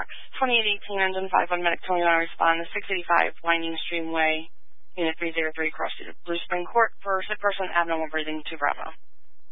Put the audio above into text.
2818, engine 51 medic 29 respond to 685 Winding Stream Way, Unit 303, cross to Blue Spring Court for sick person, abnormal breathing, 2 Bravo.